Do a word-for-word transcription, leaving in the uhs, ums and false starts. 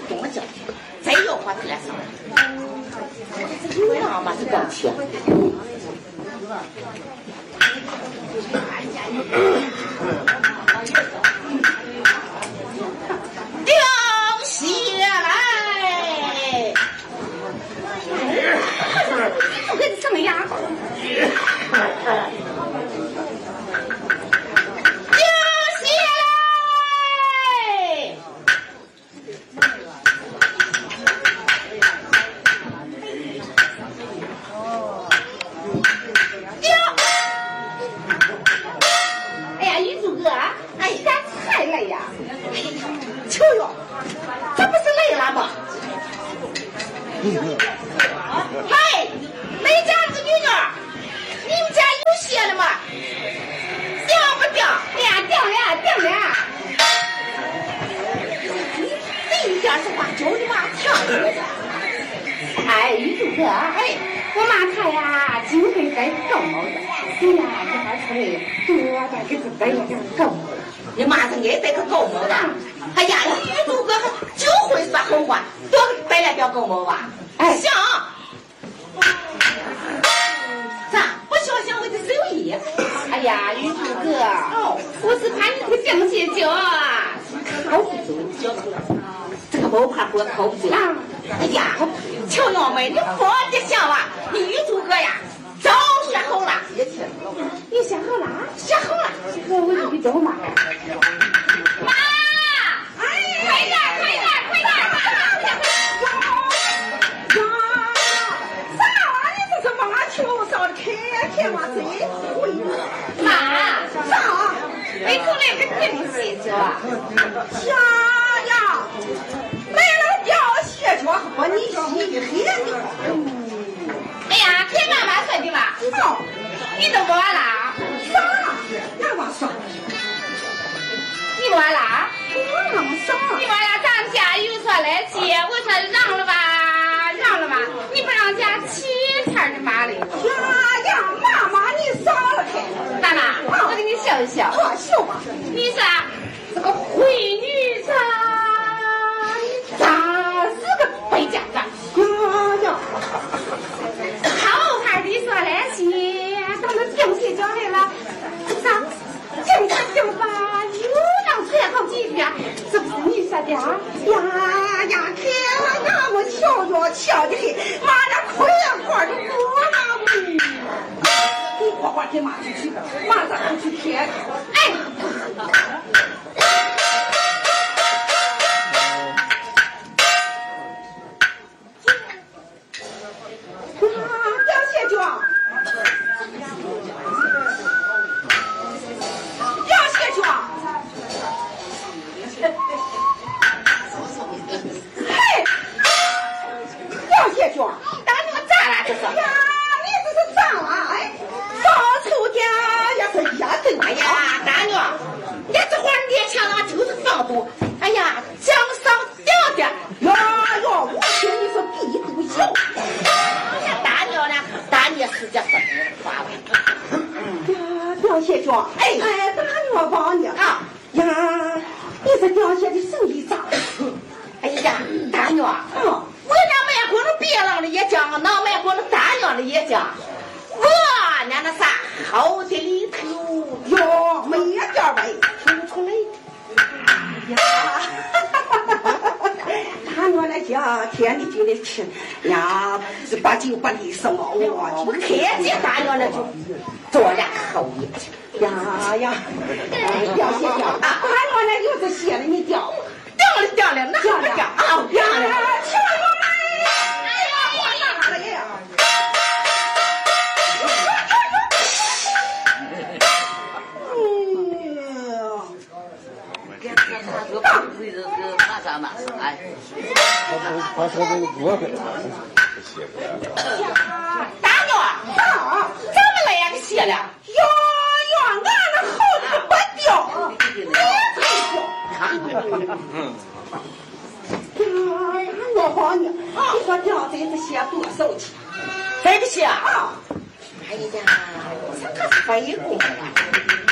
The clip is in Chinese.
动了脚，再要花再来上来。这有样嘛是钢铁。掉下来，我跟你什么样？嗨，没家这个女女，你们家有血了吗？掉不掉？哎呀，掉了，掉了！这一点是把酒你妈跳了。哎，玉柱哥，哎，我妈她呀，今天该够毛的。哎呀，这还出来多大给这白点够毛的。你妈是爱这个够毛的。哎呀，玉柱哥就会说好话，多白了点够毛吧。哎，行，咋不小心我的手艺？哎呀，玉柱哥，哦，我是怕你这个酱蟹脚啊，靠不住，这个毛怕锅靠不住啊！哎呀，乔娘们，你放得下吧？你玉柱哥呀，早学好了，你学好了，学好了，这个我就比较慢。妈，哎，快点，快点，快点！天妈谁会妈啥？没出来个定蟹脚啊！呀呀，来了掉蟹脚和你洗一黑的。哎呀，听妈妈说的吧？哦，你都不完了？啥？俺娃说。你不完了？我那么傻？你完了，咱家有说来接，我说让了吧，让了吧，你不让家七天的妈嘞？呀呀！妈妈，你傻了开！大妈，我给你笑一笑。啊，笑吧。你说这个灰女子，你咋是个败家子？呀呀！好好的说来些，等到掉蟹脚来了，咱正看正吧，又能再好几天，是不是你说的啊？呀呀，天呀，我瞧着瞧的很，妈的快快的过了不？你快快给妈出去，马上就去贴。哎，掉蟹脚，掉蟹脚，嘿，掉蟹脚，打你们咋了这是？呀，你这是咋了？哎。哎呀，大娘，你这会儿年轻人就是放毒。哎呀，江上掉的，呀呀，我听你说地都小。哎呀，大娘呢？大娘是叫什么话吧？呀，掉蟹脚，哎哎，大娘帮你啊呀，你这掉蟹的生意咋了？哎呀，大娘，嗯，我那卖过了别人的也讲，那卖过了大娘的也讲。我那那啥好的里头哟，没点味听出来。哎呀，他我那家天里就得吃呀，是把酒把里什么我就看见大娘那就做了口一呀呀，掉蟹掉啊！大娘那又是写了你掉掉了掉了那掉掉啊掉了，吃了我们。哎呀，我哪了呀？ 大鬼子是爬山嘛？哎， 他说这个多给大娘啊，怎么了呀？给写了？呀呀，俺那好的不掉，你才掉。嗯。呀，我帮你，你说掉这个写多少钱？这个写啊？哎呀，这可是白工啊！